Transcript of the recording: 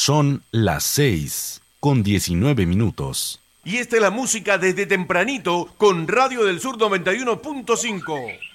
Son las 6:19. Y esta es la música desde tempranito con Radio del Sur 91.5.